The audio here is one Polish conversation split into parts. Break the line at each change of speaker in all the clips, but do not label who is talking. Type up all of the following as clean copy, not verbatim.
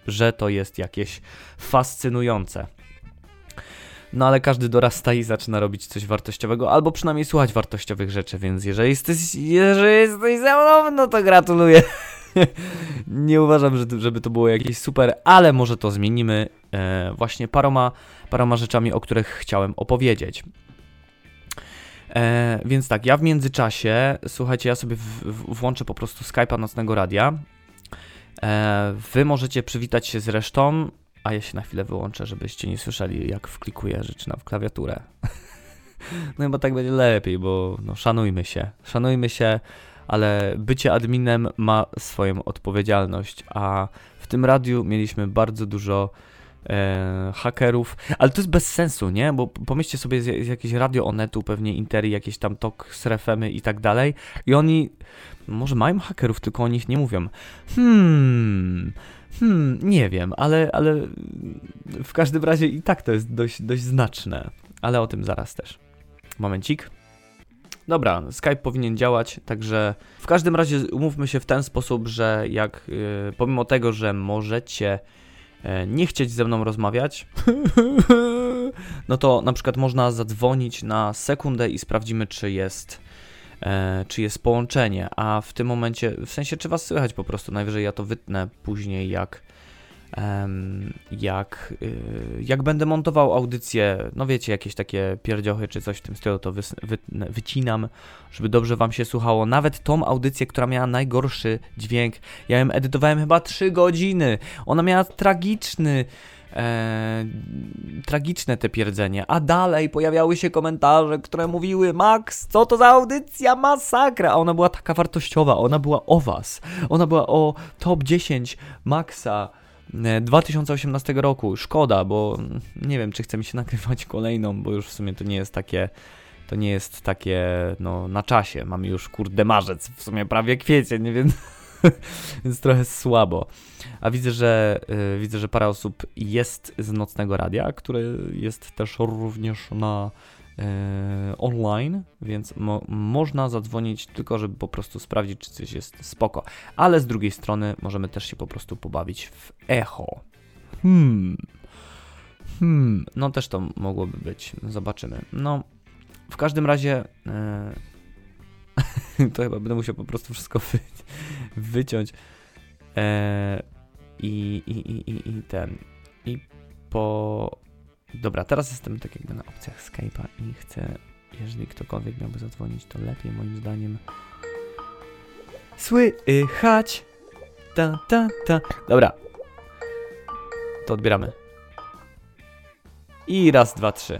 że to jest jakieś fascynujące. No ale każdy dorasta i zaczyna robić coś wartościowego, albo przynajmniej słuchać wartościowych rzeczy, więc jeżeli jesteś ze mną, no to gratuluję. Nie uważam, żeby to było jakieś super, ale może to zmienimy właśnie paroma rzeczami, o których chciałem opowiedzieć. Więc tak, ja w międzyczasie, słuchajcie, ja sobie włączę po prostu Skype'a Nocnego Radia. Wy możecie przywitać się z resztą, a ja się na chwilę wyłączę, żebyście nie słyszeli, jak wklikuję rzeczy w klawiaturę. No chyba tak będzie lepiej, bo no, szanujmy się, ale bycie adminem ma swoją odpowiedzialność, a w tym radiu mieliśmy bardzo dużo hakerów, ale to jest bez sensu, nie? Bo pomyślcie sobie z jakieś radio Onetu, pewnie Interi, jakieś tam Tok z RFM-y i tak dalej i oni, może mają hakerów, tylko o nich nie mówią. Nie wiem, ale w każdym razie i tak to jest dość znaczne, ale o tym zaraz też. Momencik. Dobra, Skype powinien działać, także w każdym razie umówmy się w ten sposób, że jak pomimo tego, że możecie nie chcieć ze mną rozmawiać, no to na przykład można zadzwonić na sekundę i sprawdzimy, czy jest połączenie, a w tym momencie, w sensie czy was słychać po prostu, najwyżej ja to wytnę później jak będę montował audycję, no wiecie, jakieś takie pierdziochy czy coś w tym stylu, to wycinam, żeby dobrze wam się słuchało. Nawet tą audycję, która miała najgorszy dźwięk, ja ją edytowałem chyba 3 godziny, ona miała tragiczne te pierdzenie, a dalej pojawiały się komentarze, które mówiły: Max, co to za audycja, masakra, a ona była taka wartościowa, ona była o was, ona była o top 10 Maxa 2018 roku, szkoda, bo nie wiem, czy chce mi się nagrywać kolejną, bo już w sumie to nie jest takie no na czasie, mamy już kurde marzec, w sumie prawie kwiecień, nie wiem. Więc trochę słabo. A widzę, że parę osób jest z Nocnego Radia, które jest też również na online, więc można zadzwonić tylko, żeby po prostu sprawdzić, czy coś jest spoko. Ale z drugiej strony możemy też się po prostu pobawić w echo. No też to mogłoby być. Zobaczymy. No, w każdym razie to chyba będę musiał po prostu wszystko wyciąć. Dobra, teraz jestem tak jakby na opcjach Skype'a i chcę, jeżeli ktokolwiek miałby zadzwonić, to lepiej moim zdaniem słychać. Dobra. To odbieramy. I raz, dwa, trzy.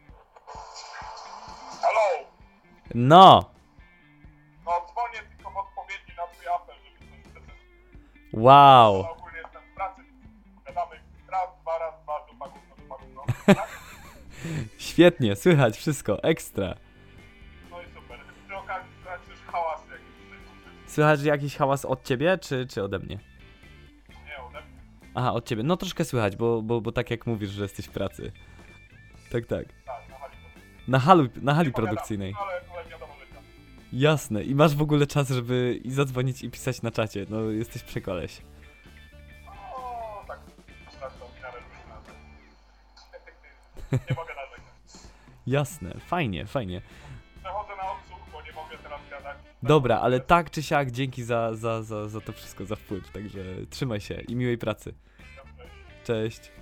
Halo!
No!
No dzwonię tylko w odpowiedzi na twój apel, żeby coś przeczytać.
Wow!
No, ogólnie jestem w pracy. Gadamy raz, dwa, dupa gówno.
Świetnie, słychać wszystko, ekstra.
No i super. Przy okazji słychać też hałasy jakieś.
Słychać jakiś hałas od ciebie, czy ode mnie?
Nie, ode mnie.
Aha, od ciebie. No troszkę słychać, bo tak jak mówisz, że jesteś w pracy. Tak.
Tak, na hali.
Na hali produkcyjnej.
Ale wiadomo, że tak.
Jasne. I masz w ogóle czas, żeby i zadzwonić i pisać na czacie. No, jesteś przekoleś.
No, tak. Zresztą w miarę różne. Nie mogę narzekać.
Jasne. Fajnie.
Przechodzę na odsłuch, bo nie mogę teraz gadać.
Dobra, ale tak czy siak dzięki za to wszystko, za wpływ. Także trzymaj się i miłej pracy. Cześć.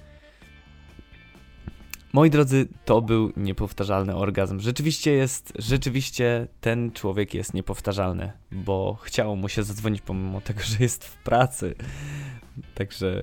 Moi drodzy, to był niepowtarzalny orgazm. Rzeczywiście ten człowiek jest niepowtarzalny, bo chciało mu się zadzwonić pomimo tego, że jest w pracy. Także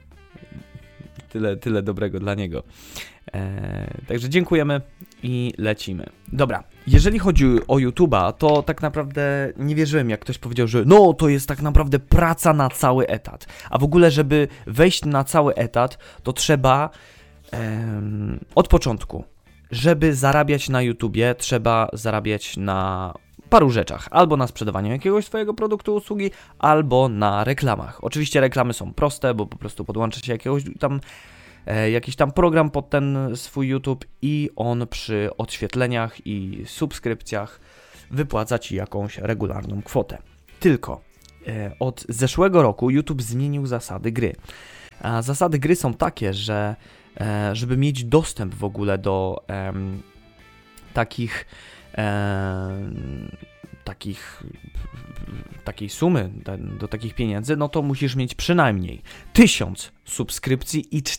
tyle dobrego dla niego. Także dziękujemy i lecimy. Dobra, jeżeli chodzi o YouTube'a, to tak naprawdę nie wierzyłem, jak ktoś powiedział, że no to jest tak naprawdę praca na cały etat. A w ogóle, żeby wejść na cały etat, to trzeba od początku, żeby zarabiać na YouTubie, trzeba zarabiać na paru rzeczach. Albo na sprzedawaniu jakiegoś swojego produktu, usługi, albo na reklamach. Oczywiście reklamy są proste, bo po prostu podłącza się jakiś tam program pod ten swój YouTube i on przy odświetleniach i subskrypcjach wypłaca Ci jakąś regularną kwotę. Tylko od zeszłego roku YouTube zmienił zasady gry. A zasady gry są takie, że żeby mieć dostęp w ogóle do takiej sumy, do takich pieniędzy, no to musisz mieć przynajmniej 1000 subskrypcji i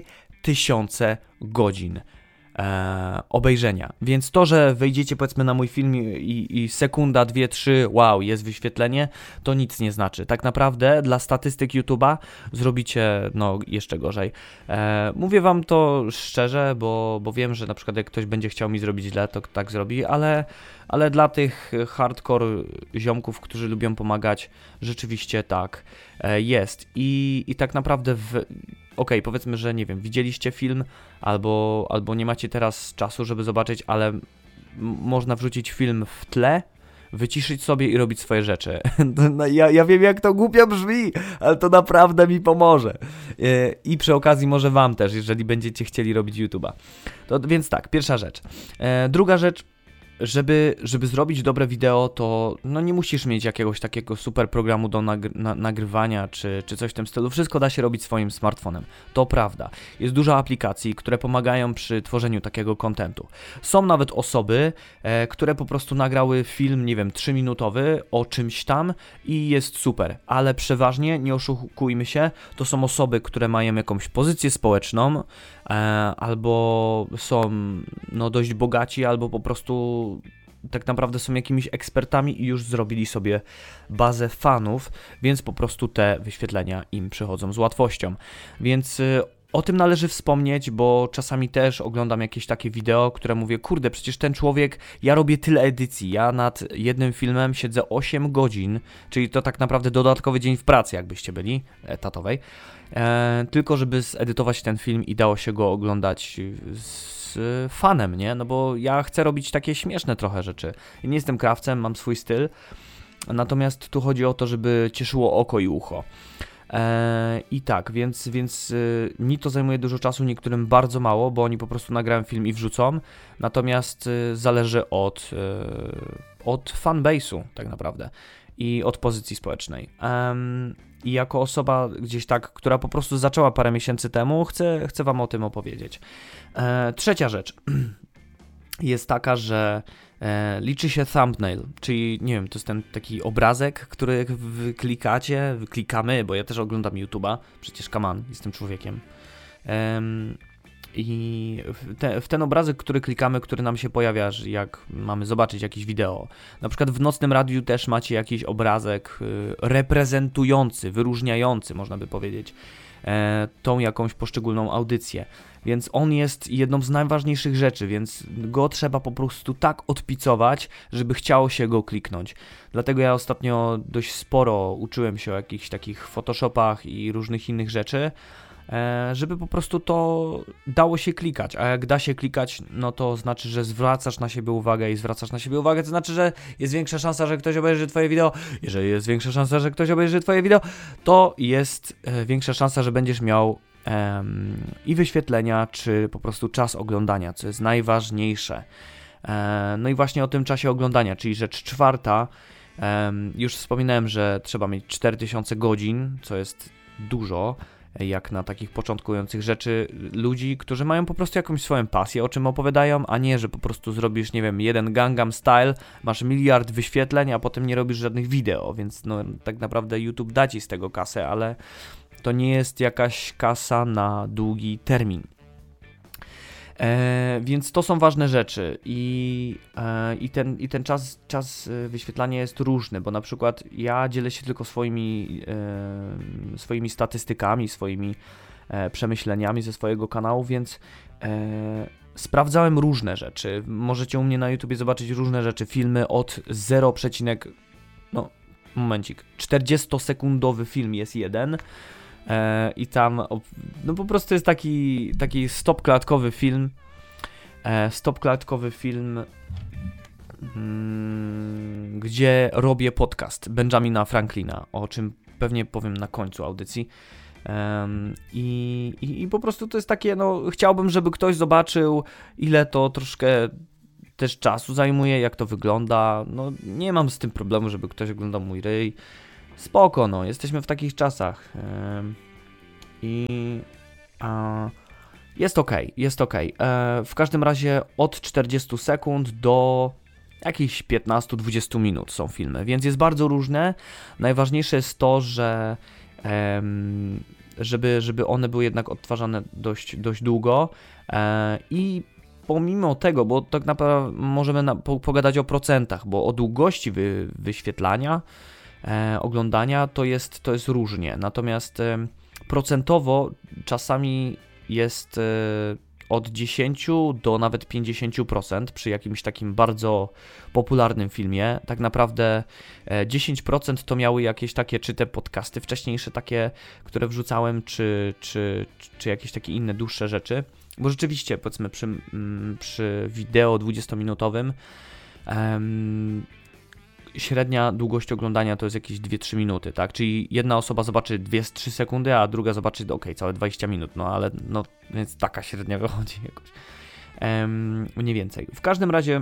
4000 godzin obejrzenia. Więc to, że wejdziecie powiedzmy na mój film i sekunda, 2, 3, wow, jest wyświetlenie, to nic nie znaczy. Tak naprawdę dla statystyk YouTube'a zrobicie no jeszcze gorzej. Mówię wam to szczerze, bo wiem, że na przykład jak ktoś będzie chciał mi zrobić źle, to tak zrobi, ale dla tych hardcore ziomków, którzy lubią pomagać, rzeczywiście tak jest. I tak naprawdę okej, powiedzmy, że nie wiem, widzieliście film, albo nie macie teraz czasu, żeby zobaczyć, ale można wrzucić film w tle, wyciszyć sobie i robić swoje rzeczy. No, ja wiem, jak to głupio brzmi, ale to naprawdę mi pomoże. I przy okazji może wam też, jeżeli będziecie chcieli robić YouTube'a. Więc tak, pierwsza rzecz. Druga rzecz, żeby zrobić dobre wideo, to no nie musisz mieć jakiegoś takiego super programu do nagrywania czy coś w tym stylu. Wszystko da się robić swoim smartfonem. To prawda. Jest dużo aplikacji, które pomagają przy tworzeniu takiego kontentu. Są nawet osoby, które po prostu nagrały film, nie wiem, 3-minutowy o czymś tam i jest super. Ale przeważnie, nie oszukujmy się, to są osoby, które mają jakąś pozycję społeczną, albo są no dość bogaci, albo po prostu tak naprawdę są jakimiś ekspertami i już zrobili sobie bazę fanów, więc po prostu te wyświetlenia im przychodzą z łatwością. Więc o tym należy wspomnieć, bo czasami też oglądam jakieś takie wideo, które mówię, kurde, przecież ten człowiek, ja robię tyle edycji, ja nad jednym filmem siedzę 8 godzin, czyli to tak naprawdę dodatkowy dzień w pracy, jakbyście byli, etatowej, tylko żeby zedytować ten film i dało się go oglądać z fanem, nie? No bo ja chcę robić takie śmieszne trochę rzeczy. Nie jestem krawcem, mam swój styl, natomiast tu chodzi o to, żeby cieszyło oko i ucho. I tak, więc mi to zajmuje dużo czasu, niektórym bardzo mało, bo oni po prostu nagrają film i wrzucą, natomiast zależy od fanbase'u tak naprawdę i od pozycji społecznej. I jako osoba gdzieś tak, która po prostu zaczęła parę miesięcy temu, chcę wam o tym opowiedzieć. Trzecia rzecz jest taka, że liczy się thumbnail, czyli nie wiem, to jest ten taki obrazek, który wyklikamy, bo ja też oglądam YouTube'a, przecież come on, jestem człowiekiem. I w ten obrazek, który klikamy, który nam się pojawia, jak mamy zobaczyć jakieś wideo. Na przykład w Nocnym Radiu też macie jakiś obrazek reprezentujący, wyróżniający, można by powiedzieć, tą jakąś poszczególną audycję. Więc on jest jedną z najważniejszych rzeczy, więc go trzeba po prostu tak odpicować, żeby chciało się go kliknąć. Dlatego ja ostatnio dość sporo uczyłem się o jakichś takich Photoshopach i różnych innych rzeczy, żeby po prostu to dało się klikać, a jak da się klikać, no to znaczy, że zwracasz na siebie uwagę i zwracasz na siebie uwagę, to znaczy, że jest większa szansa, że ktoś obejrzy twoje wideo. Jeżeli jest większa szansa, że ktoś obejrzy twoje wideo, to jest większa szansa, że będziesz miał i wyświetlenia, czy po prostu czas oglądania, co jest najważniejsze. No i właśnie o tym czasie oglądania, czyli rzecz czwarta, już wspominałem, że trzeba mieć 4000 godzin, co jest dużo, jak na takich początkujących rzeczy ludzi, którzy mają po prostu jakąś swoją pasję, o czym opowiadają, a nie, że po prostu zrobisz, nie wiem, jeden Gangnam Style, masz 1 miliard wyświetleń, a potem nie robisz żadnych wideo, więc no tak naprawdę YouTube da ci z tego kasę, ale to nie jest jakaś kasa na długi termin. Więc to są ważne rzeczy i ten czas wyświetlania jest różny, bo na przykład ja dzielę się tylko swoimi statystykami, swoimi przemyśleniami ze swojego kanału, więc sprawdzałem różne rzeczy. Możecie u mnie na YouTubie zobaczyć różne rzeczy, filmy od 40-sekundowy film jest jeden. I tam no po prostu jest taki stopklatkowy film, gdzie robię podcast Benjamina Franklina, o czym pewnie powiem na końcu audycji. I po prostu to jest takie, no chciałbym, żeby ktoś zobaczył, ile to troszkę też czasu zajmuje, jak to wygląda. No nie mam z tym problemu, żeby ktoś oglądał mój ryj. Spoko, no, jesteśmy w takich czasach. i jest ok. W każdym razie od 40 sekund do jakichś 15-20 minut są filmy, więc jest bardzo różne. Najważniejsze jest to, że żeby one były jednak odtwarzane dość długo i pomimo tego, bo tak naprawdę możemy pogadać o procentach, bo o długości wyświetlania, oglądania to jest różnie, natomiast procentowo czasami jest od 10 do nawet 50% przy jakimś takim bardzo popularnym filmie. Tak naprawdę 10% to miały jakieś takie, czy te podcasty wcześniejsze takie, które wrzucałem, czy jakieś takie inne dłuższe rzeczy. Bo rzeczywiście, powiedzmy, przy wideo 20-minutowym średnia długość oglądania to jest jakieś 2-3 minuty, tak? Czyli jedna osoba zobaczy 2-3 sekundy, a druga zobaczy, całe 20 minut, no ale no, więc taka średnia wychodzi jakoś. Mniej więcej. W każdym razie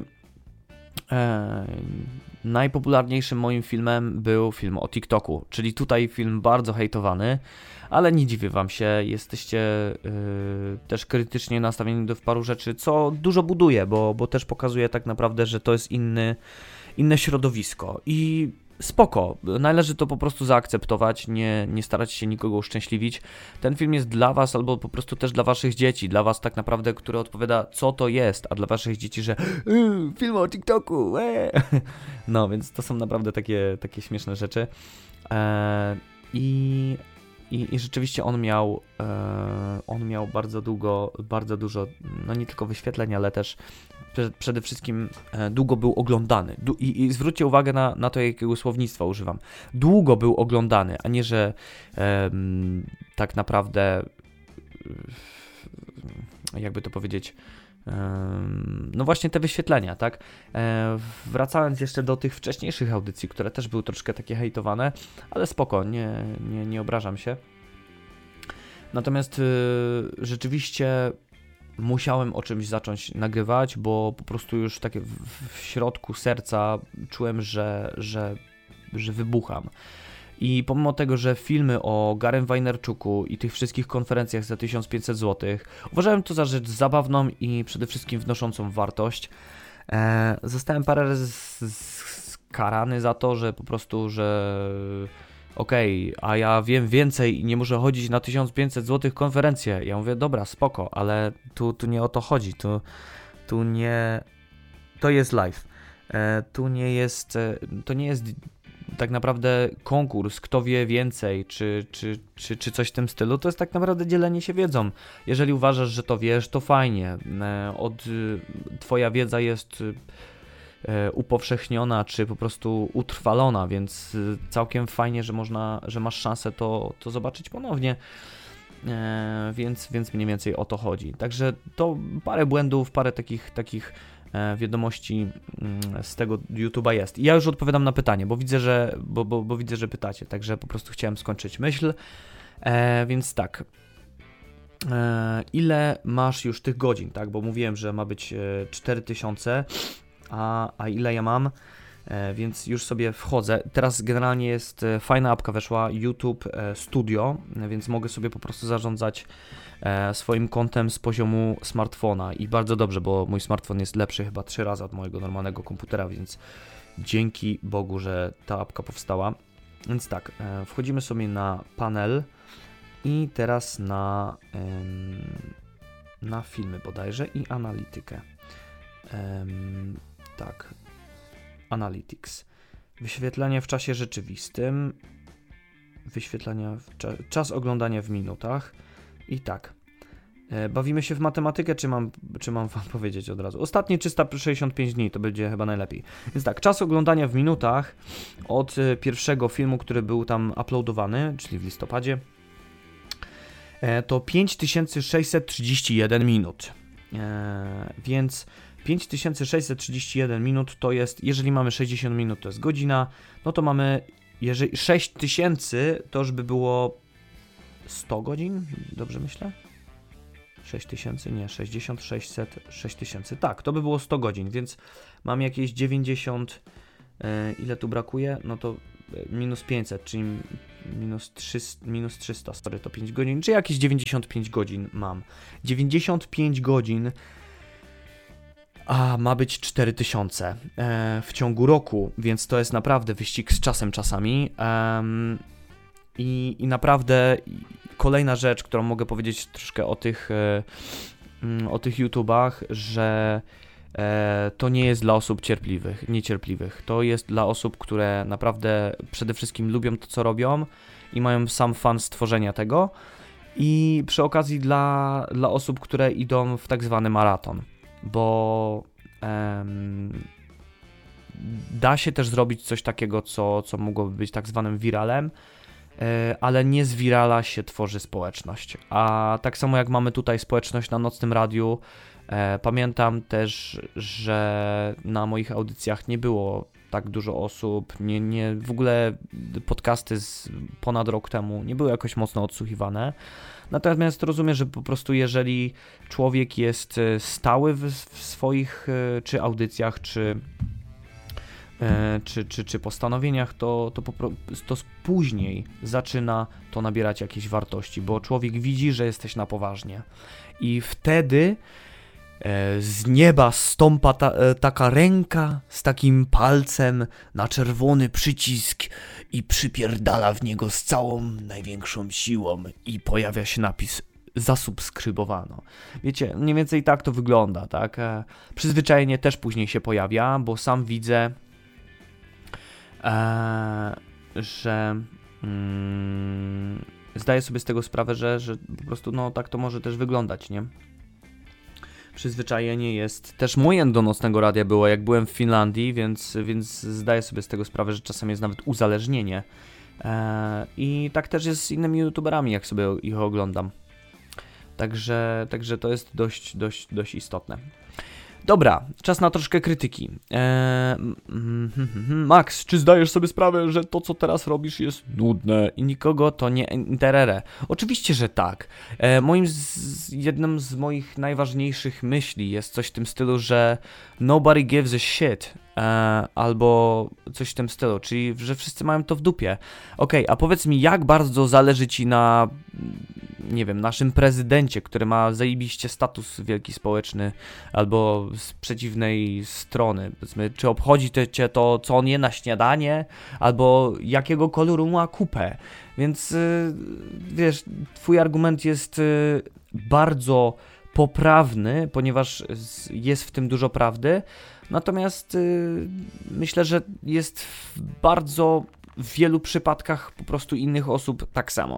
najpopularniejszym moim filmem był film o TikToku, czyli tutaj film bardzo hejtowany, ale nie dziwię wam się, jesteście też krytycznie nastawieni do paru rzeczy, co dużo buduje, bo też pokazuje tak naprawdę, że to jest inne środowisko i spoko, należy to po prostu zaakceptować, nie starać się nikogo uszczęśliwić. Ten film jest dla was albo po prostu też dla waszych dzieci, dla was tak naprawdę, które odpowiada co to jest, a dla waszych dzieci, że film o TikToku, No więc to są naprawdę takie śmieszne rzeczy i rzeczywiście on miał bardzo dużo, no nie tylko wyświetleń, ale też przede wszystkim długo był oglądany. I zwróćcie uwagę na to, jakiego słownictwa używam. Długo był oglądany, a nie, że tak naprawdę, jakby to powiedzieć, no właśnie te wyświetlenia, tak? Wracając jeszcze do tych wcześniejszych audycji, które też były troszkę takie hejtowane, ale spoko, nie obrażam się. Natomiast rzeczywiście musiałem o czymś zacząć nagrywać, bo po prostu już takie w środku serca czułem, że wybucham. I pomimo tego, że filmy o Garym Wajnerczuku i tych wszystkich konferencjach za 1500 zł, uważałem to za rzecz zabawną i przede wszystkim wnoszącą wartość. Zostałem parę razy skarany za to, że po prostu, a ja wiem więcej i nie muszę chodzić na 1500 zł konferencję. Ja mówię, dobra, spoko, ale tu nie o to chodzi, tu nie... To jest live. To nie jest tak naprawdę konkurs, kto wie więcej, czy coś w tym stylu, to jest tak naprawdę dzielenie się wiedzą. Jeżeli uważasz, że to wiesz, to fajnie. Twoja wiedza jest upowszechniona, czy po prostu utrwalona, więc całkiem fajnie, że masz szansę to zobaczyć ponownie. Więc mniej więcej o to chodzi. Także to parę błędów, parę takich wiadomości z tego YouTube'a jest. I ja już odpowiadam na pytanie, bo widzę, bo widzę, że pytacie, także po prostu chciałem skończyć myśl. Więc tak. Ile masz już tych godzin, tak? Bo mówiłem, że ma być 4000, a ile ja mam? Więc już sobie wchodzę. Teraz generalnie jest fajna apka weszła, YouTube Studio, więc mogę sobie po prostu zarządzać swoim kontem z poziomu smartfona i bardzo dobrze, bo mój smartfon jest lepszy chyba 3 razy od mojego normalnego komputera, więc dzięki Bogu, że ta apka powstała. Więc tak, wchodzimy sobie na panel i teraz na filmy bodajże i analitykę. Tak, Analytics. Wyświetlanie w czasie rzeczywistym, czas oglądania w minutach i tak. Bawimy się w matematykę, czy mam wam powiedzieć od razu? Ostatnie 365 dni, to będzie chyba najlepiej. Więc tak, czas oglądania w minutach od pierwszego filmu, który był tam uploadowany, czyli w listopadzie, to 5631 minut. Więc 5631 minut to jest, jeżeli mamy 60 minut, to jest godzina, no to mamy, jeżeli 6000 to już by było 100 godzin, dobrze myślę? 6000, nie, 60, 600, 6000, tak, to by było 100 godzin, więc mam jakieś 90, ile tu brakuje? No to minus 500, czyli minus 300, sorry, to 5 godzin, czy jakieś 95 godzin mam. 95 godzin, a ma być 4000 w ciągu roku, więc to jest naprawdę wyścig z czasem czasami. I naprawdę kolejna rzecz, którą mogę powiedzieć troszkę o tych YouTubach, że to nie jest dla osób niecierpliwych. To jest dla osób, które naprawdę przede wszystkim lubią to, co robią i mają sam fan stworzenia tego. I przy okazji dla osób, które idą w tak zwany maraton, bo da się też zrobić coś takiego, co mogłoby być tak zwanym wiralem, ale nie z wirala się tworzy społeczność. A tak samo jak mamy tutaj społeczność na Nocnym Radiu, pamiętam też, że na moich audycjach nie było tak dużo osób, w ogóle podcasty z ponad rok temu nie były jakoś mocno odsłuchiwane. Natomiast rozumiem, że po prostu jeżeli człowiek jest stały w swoich czy audycjach, czy postanowieniach, to później zaczyna to nabierać jakiejś wartości, bo człowiek widzi, że jesteś na poważnie. I wtedy z nieba stąpa taka ręka z takim palcem na czerwony przycisk i przypierdala w niego z całą największą siłą i pojawia się napis zasubskrybowano. Wiecie, mniej więcej tak to wygląda, tak? Przyzwyczajenie też później się pojawia, bo sam widzę, że zdaję sobie z tego sprawę, że po prostu no tak to może też wyglądać, nie? Przyzwyczajenie jest też moje do Nocnego Radia było, jak byłem w Finlandii, więc zdaję sobie z tego sprawę, że czasem jest nawet uzależnienie. I tak też jest z innymi youtuberami, jak sobie ich oglądam. Także to jest dość istotne. Dobra, czas na troszkę krytyki. Max, czy zdajesz sobie sprawę, że to, co teraz robisz, jest nudne i nikogo to nie interere? Oczywiście, że tak. Jednym z moich najważniejszych myśli jest coś w tym stylu, że nobody gives a shit, albo coś w tym stylu, czyli że wszyscy mają to w dupie. Okej, a powiedz mi, jak bardzo zależy ci na, nie wiem, naszym prezydencie, który ma zajebiście status wielki społeczny, albo z przeciwnej strony, powiedzmy, czy obchodzi cię to, co on je na śniadanie, albo jakiego koloru ma kupę. Więc wiesz, twój argument jest bardzo poprawny, ponieważ jest w tym dużo prawdy, natomiast myślę, że jest w bardzo wielu przypadkach po prostu innych osób tak samo.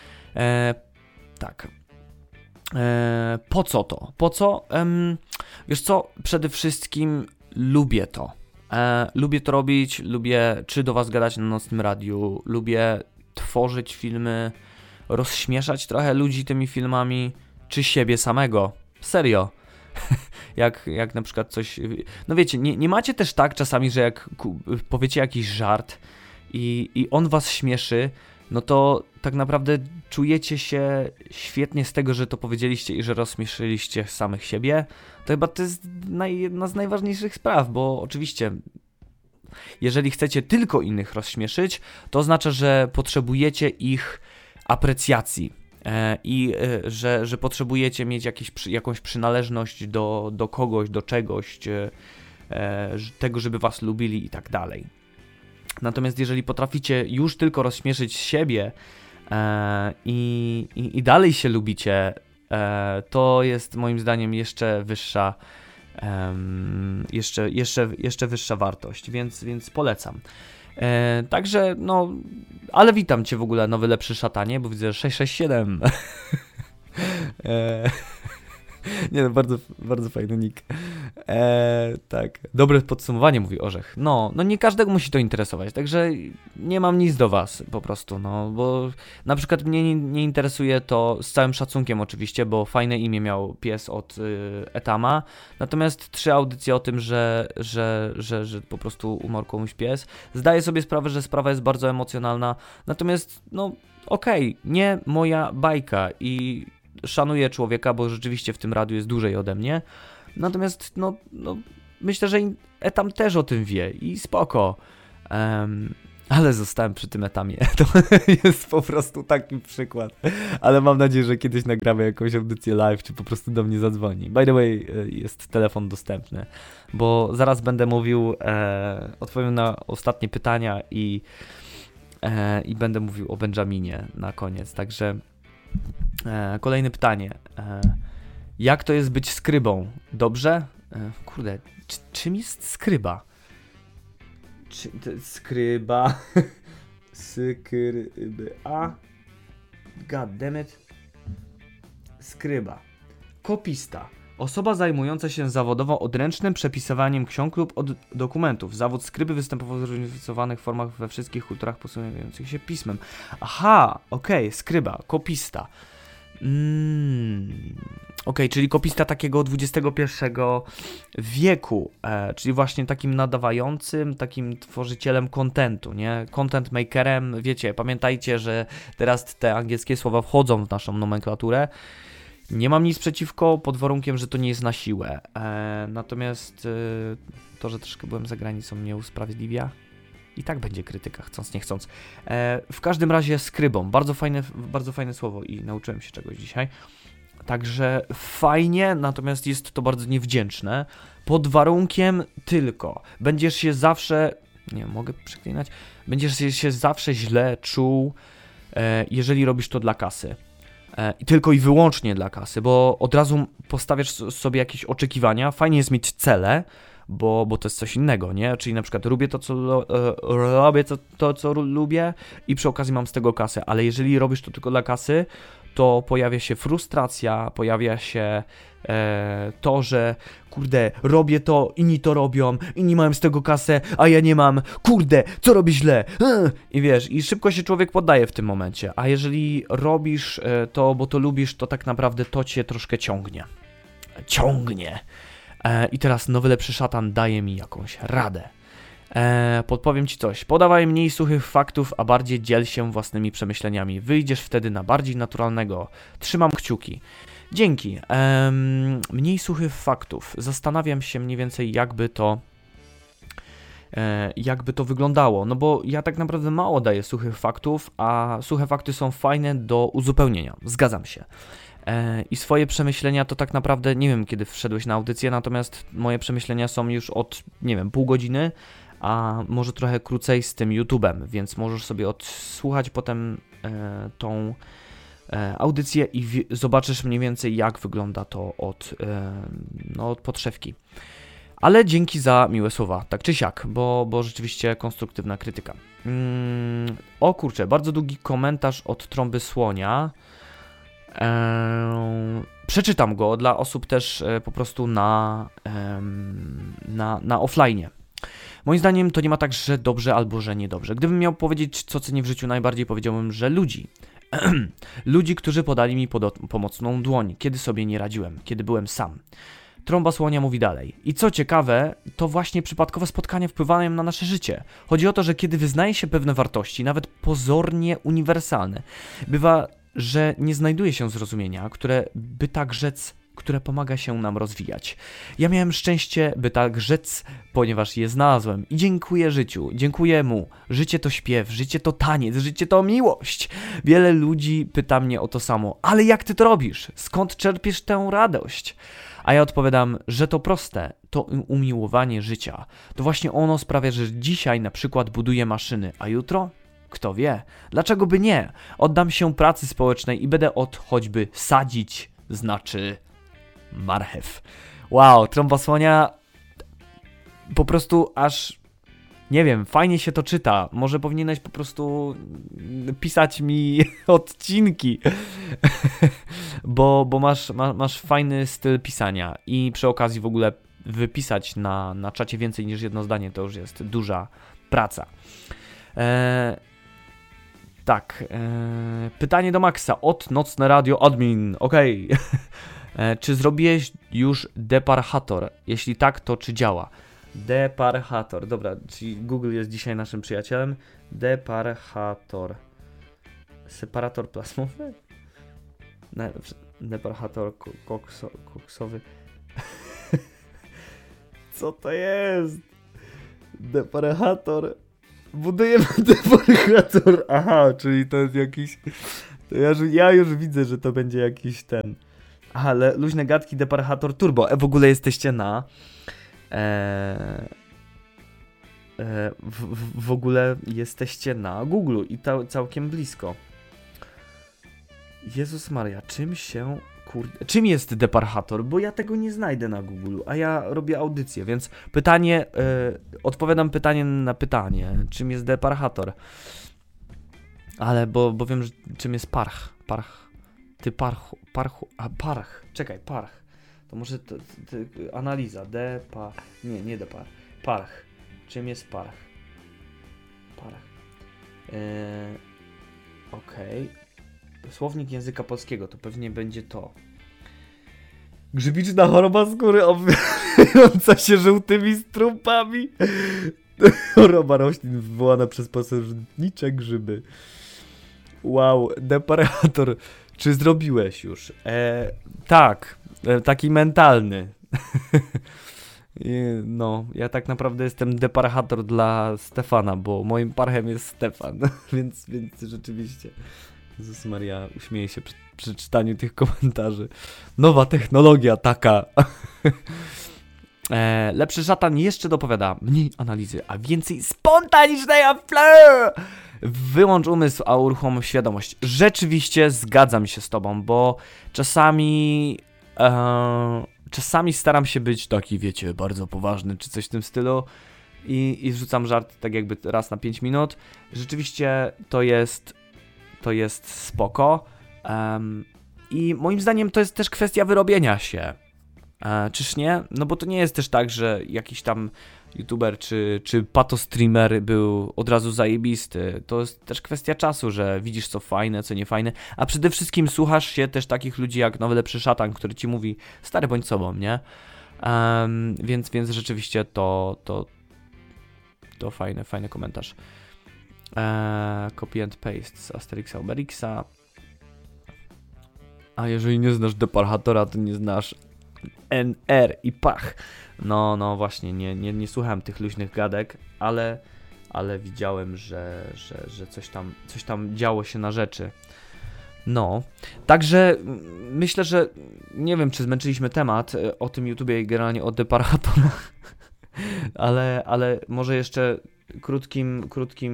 Tak. Po co to? Po co? Wiesz co? Przede wszystkim lubię to. Lubię to robić, lubię do was gadać na Nocnym Radiu, lubię tworzyć filmy, rozśmieszać trochę ludzi tymi filmami, czy siebie samego. Serio. jak na przykład coś... No wiecie, nie macie też tak czasami, że jak powiecie jakiś żart i on was śmieszy, no to tak naprawdę czujecie się świetnie z tego, że to powiedzieliście i że rozśmieszyliście samych siebie. To chyba to jest jedna z najważniejszych spraw, bo oczywiście jeżeli chcecie tylko innych rozśmieszyć, to oznacza, że potrzebujecie ich aprecjacji i że potrzebujecie mieć jakąś przynależność do kogoś, do czegoś, tego, żeby was lubili i tak dalej. Natomiast jeżeli potraficie już tylko rozśmieszyć siebie i dalej się lubicie, to jest moim zdaniem jeszcze wyższa jeszcze wyższa wartość, więc polecam. Także no, ale witam cię w ogóle, nowy lepszy szatanie, bo widzę 667. Nie no, bardzo, bardzo fajny nick. Tak, dobre podsumowanie, mówi Orzech. No nie każdego musi to interesować, także nie mam nic do was po prostu, no, bo na przykład mnie nie interesuje to, z całym szacunkiem oczywiście, bo fajne imię miał pies od Etama, natomiast 3 audycje o tym, że po prostu umarł komuś pies. Zdaję sobie sprawę, że sprawa jest bardzo emocjonalna, natomiast no okej, nie moja bajka i szanuję człowieka, bo rzeczywiście w tym radiu jest dłużej ode mnie. Natomiast myślę, że Etam też o tym wie i spoko. Ale zostałem przy tym etamie. To jest po prostu taki przykład. Ale mam nadzieję, że kiedyś nagramy jakąś audycję live, czy po prostu do mnie zadzwoni. By the way, jest telefon dostępny, bo zaraz będę mówił, odpowiem na ostatnie pytania i będę mówił o Benjaminie na koniec. Także kolejne pytanie. Jak to jest być skrybą? Dobrze? Kurde, czym jest skryba? Skryba. Skryba. God damn it. Skryba. Kopista. Osoba zajmująca się zawodowo odręcznym przepisywaniem ksiąg lub dokumentów. Zawód skryby występował w zróżnicowanych formach we wszystkich kulturach posługujących się pismem. Aha, okej, skryba, kopista. Okej, czyli kopista takiego XXI wieku, czyli właśnie takim nadawającym, takim tworzycielem contentu, nie? Content makerem, wiecie, pamiętajcie, że teraz te angielskie słowa wchodzą w naszą nomenklaturę. Nie mam nic przeciwko, pod warunkiem, że to nie jest na siłę. Natomiast to, że troszkę byłem za granicą, mnie usprawiedliwia. I tak będzie krytyka, chcąc nie chcąc. W każdym razie skrybą. Bardzo fajne słowo i nauczyłem się czegoś dzisiaj. Także fajnie, natomiast jest to bardzo niewdzięczne. Pod warunkiem tylko. Będziesz się zawsze... Nie mogę przeklinać. Będziesz się zawsze źle czuł, jeżeli robisz to dla kasy. Tylko i wyłącznie dla kasy, bo od razu postawiasz sobie jakieś oczekiwania. Fajnie jest mieć cele, bo to jest coś innego, nie? Czyli na przykład robię robię to, co lubię i przy okazji mam z tego kasę, ale jeżeli robisz to tylko dla kasy, to pojawia się frustracja, pojawia się to, że kurde, robię to, inni to robią, inni mają z tego kasę, a ja nie mam, kurde, co robię źle? I wiesz, i szybko się człowiek poddaje w tym momencie, a jeżeli robisz to, bo to lubisz, to tak naprawdę to cię troszkę ciągnie. I teraz nowy lepszy szatan daje mi jakąś radę. Podpowiem ci coś. Podawaj mniej suchych faktów, a bardziej dziel się własnymi przemyśleniami. Wyjdziesz wtedy na bardziej naturalnego. Trzymam kciuki. Dzięki. Mniej suchych faktów. Zastanawiam się mniej więcej, jakby to wyglądało. No bo ja tak naprawdę mało daję suchych faktów, a suche fakty są fajne do uzupełnienia. Zgadzam się. I swoje przemyślenia to tak naprawdę, nie wiem kiedy wszedłeś na audycję, natomiast moje przemyślenia są już od, nie wiem, pół godziny, a może trochę krócej z tym YouTube'em, więc możesz sobie odsłuchać potem tą audycję i zobaczysz mniej więcej jak wygląda to od podszewki. Ale dzięki za miłe słowa, tak czy siak, bo rzeczywiście konstruktywna krytyka. O kurczę, bardzo długi komentarz od Trąby Słonia. Przeczytam go dla osób też po prostu na offline. Moim zdaniem to nie ma tak, że dobrze albo że niedobrze. Gdybym miał powiedzieć, co cenię w życiu najbardziej, powiedziałbym, że ludzi. Ludzi, którzy podali mi pomocną dłoń, kiedy sobie nie radziłem, kiedy byłem sam. Trąba Słonia mówi dalej. I co ciekawe, to właśnie przypadkowe spotkania wpływają na nasze życie. Chodzi o to, że kiedy wyznaje się pewne wartości, nawet pozornie uniwersalne, bywa, że nie znajduje się zrozumienia, które pomaga się nam rozwijać. Ja miałem szczęście, by tak rzec, ponieważ je znalazłem i dziękuję życiu, dziękuję mu. Życie to śpiew, życie to taniec, życie to miłość. Wiele ludzi pyta mnie o to samo, ale jak ty to robisz? Skąd czerpiesz tę radość? A ja odpowiadam, że to proste, to umiłowanie życia. To właśnie ono sprawia, że dzisiaj na przykład buduję maszyny, a jutro? Kto wie? Dlaczego by nie? Oddam się pracy społecznej i będę choćby sadzić, znaczy marchew. Wow, Trąba Słonia po prostu aż, nie wiem, fajnie się to czyta. Może powinieneś po prostu pisać mi odcinki, bo masz fajny styl pisania i przy okazji w ogóle wypisać na czacie więcej niż jedno zdanie to już jest duża praca. Tak, pytanie do Maxa od Nocne Radio Admin, okej. Czy zrobiłeś już deparchator? Jeśli tak, to czy działa? Deparchator, dobra, czyli Google jest dzisiaj naszym przyjacielem. Deparchator. Separator plasmowy? Deparchator koksowy. Co to jest? Deparchator. Budujemy deparchator. Aha, czyli to jest jakiś... To ja już widzę, że to będzie jakiś ten... Ale luźne gadki deparchator turbo. W ogóle jesteście na... w ogóle jesteście na Google i całkiem blisko. Jezus Maria, czym jest deparchator? Bo ja tego nie znajdę na Google, a ja robię audycję, więc pytanie, odpowiadam pytanie na pytanie. Czym jest deparchator? Ale, bo wiem, czym jest parch. Parch. To może analiza, nie parch. Czym jest parch? Okej. Słownik języka polskiego, to pewnie będzie to. Grzybiczna choroba skóry obwijająca się żółtymi strupami. Choroba roślin wywołana przez pasożytnicze grzyby. Wow, deparchator. Czy zrobiłeś już? Tak, taki mentalny. No, ja tak naprawdę jestem deparchator dla Stefana, bo moim parchem jest Stefan, więc rzeczywiście. Jezus Maria, uśmieję się przy czytaniu tych komentarzy. Nowa technologia taka. Lepszy szatan jeszcze dopowiada. Mniej analizy, a więcej spontanicznego flow. Wyłącz umysł, a uruchom świadomość. Rzeczywiście zgadzam się z tobą, bo czasami staram się być taki, wiecie, bardzo poważny, czy coś w tym stylu i wrzucam żart tak jakby raz na 5 minut. Rzeczywiście to jest spoko. I moim zdaniem to jest też kwestia wyrobienia się. Czyż nie? No bo to nie jest też tak, że jakiś tam youtuber czy patostreamer był od razu zajebisty. To jest też kwestia czasu, że widzisz co fajne, co niefajne, a przede wszystkim słuchasz się też takich ludzi jak Nowy Lepszy Szatan, który ci mówi stary bądź sobą, nie? Więc rzeczywiście to fajny komentarz. Copy and paste z Asterixa Obelixa. A jeżeli nie znasz deparchatora, to nie znasz NR i pach. No właśnie, nie słuchałem tych luźnych gadek, ale widziałem, że coś tam działo się na rzeczy. No, także myślę, że nie wiem, czy zmęczyliśmy temat o tym YouTubie i generalnie o deparchatorach, ale może jeszcze krótkim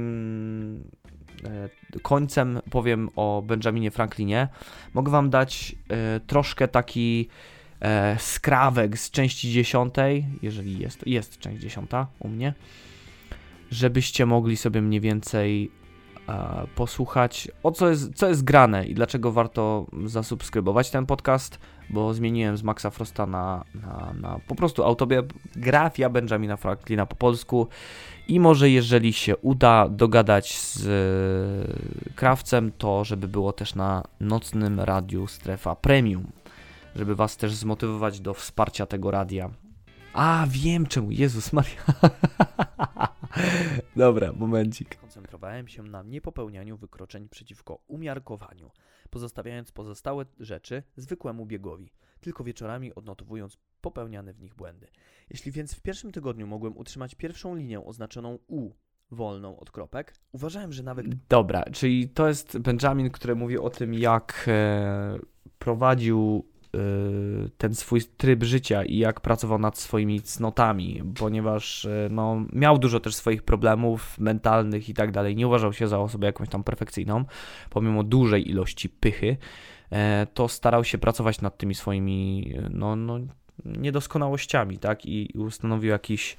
końcem powiem o Benjaminie Franklinie. Mogę wam dać troszkę taki skrawek z części 10, jeżeli jest część 10 u mnie, żebyście mogli sobie mniej więcej posłuchać, co jest grane i dlaczego warto zasubskrybować ten podcast, bo zmieniłem z Maxa Frosta na po prostu autobiografia Benjamina Franklina po polsku i może jeżeli się uda dogadać z krawcem, to żeby było też na nocnym radiu Strefa Premium, żeby was też zmotywować do wsparcia tego radia. A, wiem czemu, Jezus Maria. Dobra, momencik. Koncentrowałem się na niepopełnianiu wykroczeń przeciwko umiarkowaniu, pozostawiając pozostałe rzeczy zwykłemu biegowi, tylko wieczorami odnotowując popełniane w nich błędy. Jeśli więc w pierwszym tygodniu mogłem utrzymać pierwszą linię oznaczoną U, wolną od kropek, uważałem, że nawet... Dobra, czyli to jest Benjamin, który mówi o tym, jak prowadził ten swój tryb życia i jak pracował nad swoimi cnotami, ponieważ no, miał dużo też swoich problemów mentalnych i tak dalej, nie uważał się za osobę jakąś tam perfekcyjną, pomimo dużej ilości pychy, to starał się pracować nad tymi swoimi niedoskonałościami, tak, i ustanowił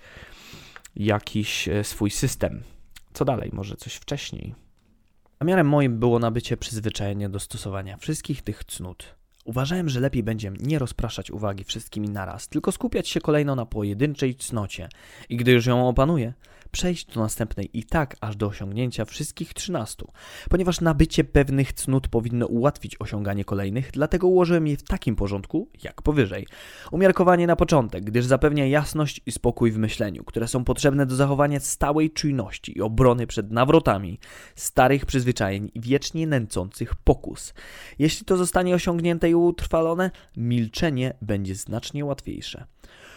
jakiś swój system. Co dalej? Może coś wcześniej? Zamiarem moim było nabycie przyzwyczajenia do stosowania wszystkich tych cnót. Uważałem, że lepiej będzie nie rozpraszać uwagi wszystkimi naraz, tylko skupiać się kolejno na pojedynczej cnocie i gdy już ją opanuję, przejść do następnej i tak aż do osiągnięcia wszystkich 13, ponieważ nabycie pewnych cnót powinno ułatwić osiąganie kolejnych, dlatego ułożyłem je w takim porządku, jak powyżej. Umiarkowanie na początek, gdyż zapewnia jasność i spokój w myśleniu, które są potrzebne do zachowania stałej czujności i obrony przed nawrotami starych przyzwyczajeń i wiecznie nęcących pokus. Jeśli to zostanie osiągnięte i utrwalone, milczenie będzie znacznie łatwiejsze.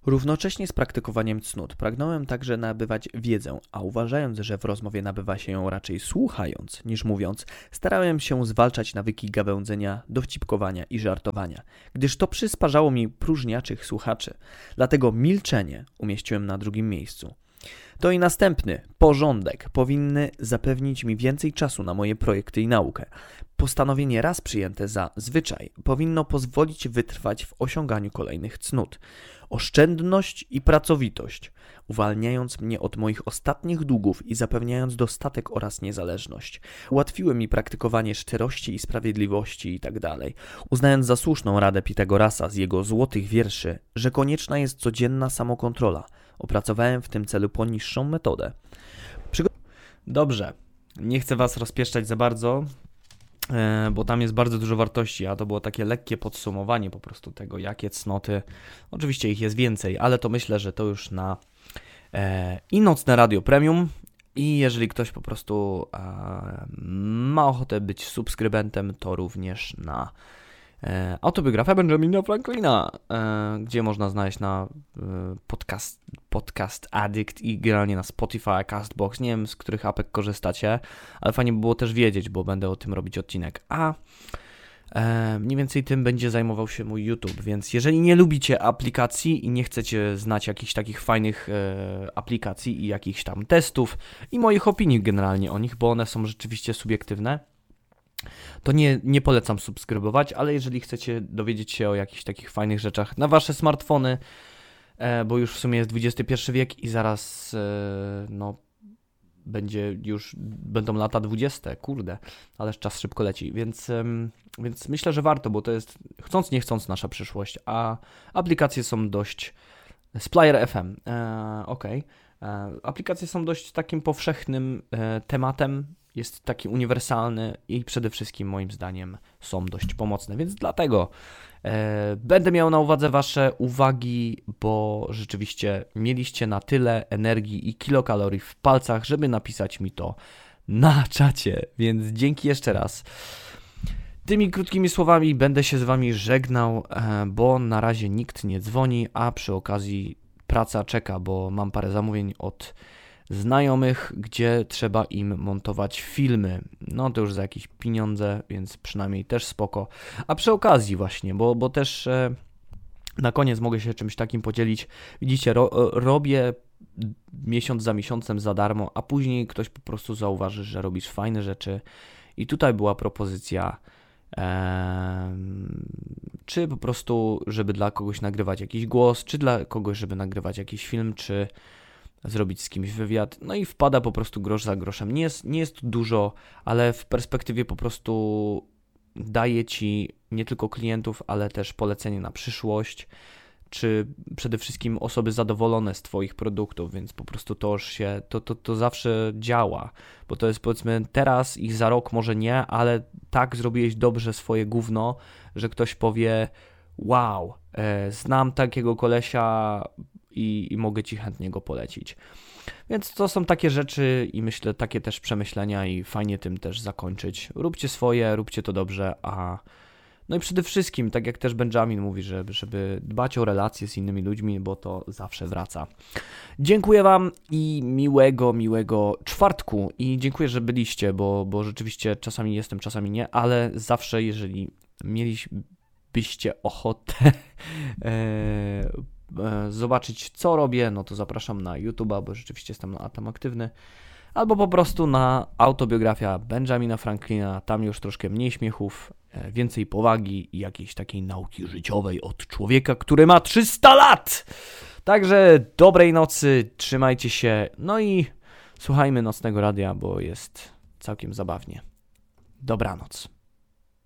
Równocześnie z praktykowaniem cnót pragnąłem także nabywać wiedzę, a uważając, że w rozmowie nabywa się ją raczej słuchając niż mówiąc, starałem się zwalczać nawyki gawędzenia, dowcipkowania i żartowania, gdyż to przysparzało mi próżniaczych słuchaczy. Dlatego milczenie umieściłem na drugim miejscu. To i następny, porządek, powinny zapewnić mi więcej czasu na moje projekty i naukę. Postanowienie raz przyjęte za zwyczaj powinno pozwolić wytrwać w osiąganiu kolejnych cnót. Oszczędność i pracowitość, uwalniając mnie od moich ostatnich długów i zapewniając dostatek oraz niezależność. Ułatwiły mi praktykowanie szczerości i sprawiedliwości itd. Uznając za słuszną radę Pitagorasa z jego złotych wierszy, że konieczna jest codzienna samokontrola, opracowałem w tym celu poniższą metodę. Dobrze, nie chcę was rozpieszczać za bardzo, bo tam jest bardzo dużo wartości, a to było takie lekkie podsumowanie po prostu tego, jakie cnoty. Oczywiście ich jest więcej, ale to myślę, że to już na i Nocne Radio Premium. I jeżeli ktoś po prostu ma ochotę być subskrybentem, to również na autobiografia Benjamina Franklina, gdzie można znaleźć na podcast Addict i generalnie na Spotify, Castbox, nie wiem z których apek korzystacie, ale fajnie by było też wiedzieć, bo będę o tym robić odcinek. A mniej więcej tym będzie zajmował się mój YouTube, więc jeżeli nie lubicie aplikacji i nie chcecie znać jakichś takich fajnych aplikacji i jakichś tam testów i moich opinii generalnie o nich, bo one są rzeczywiście subiektywne, to nie polecam subskrybować, ale jeżeli chcecie dowiedzieć się o jakichś takich fajnych rzeczach na wasze smartfony, bo już w sumie jest XXI wiek i zaraz będą lata 20, kurde, ale czas szybko leci, więc myślę, że warto, bo to jest chcąc nie chcąc nasza przyszłość, a aplikacje są dość... Splier FM, aplikacje są dość takim powszechnym tematem, jest taki uniwersalny i przede wszystkim moim zdaniem są dość pomocne, więc dlatego będę miał na uwadze wasze uwagi, bo rzeczywiście mieliście na tyle energii i kilokalorii w palcach, żeby napisać mi to na czacie, więc dzięki jeszcze raz. Tymi krótkimi słowami będę się z wami żegnał, bo na razie nikt nie dzwoni, a przy okazji praca czeka, bo mam parę zamówień od znajomych, gdzie trzeba im montować filmy. No to już za jakieś pieniądze, więc przynajmniej też spoko. A przy okazji właśnie, bo też na koniec mogę się czymś takim podzielić. Widzicie, robię miesiąc za miesiącem za darmo, a później ktoś po prostu zauważy, że robisz fajne rzeczy. I tutaj była propozycja, czy po prostu, żeby dla kogoś nagrywać jakiś głos, czy dla kogoś, żeby nagrywać jakiś film, czy zrobić z kimś wywiad, no i wpada po prostu grosz za groszem. Nie jest to dużo, ale w perspektywie po prostu daje ci nie tylko klientów, ale też polecenie na przyszłość, czy przede wszystkim osoby zadowolone z twoich produktów, więc po prostu to zawsze działa, bo to jest powiedzmy teraz i za rok może nie, ale tak zrobiłeś dobrze swoje gówno, że ktoś powie wow, znam takiego kolesia, i mogę ci chętnie go polecić. Więc to są takie rzeczy i myślę takie też przemyślenia i fajnie tym też zakończyć. Róbcie swoje, róbcie to dobrze, no i przede wszystkim, tak jak też Benjamin mówi, żeby dbać o relacje z innymi ludźmi, bo to zawsze wraca. Dziękuję wam i miłego czwartku i dziękuję, że byliście, bo rzeczywiście czasami jestem, czasami nie, ale zawsze jeżeli mielibyście ochotę zobaczyć co robię, no to zapraszam na YouTube'a, bo rzeczywiście jestem tam aktywny, albo po prostu na autobiografia Benjamina Franklina, tam już troszkę mniej śmiechów, więcej powagi i jakiejś takiej nauki życiowej od człowieka, który ma 300 lat! Także dobrej nocy, trzymajcie się, no i słuchajmy Nocnego Radia, bo jest całkiem zabawnie. Dobranoc.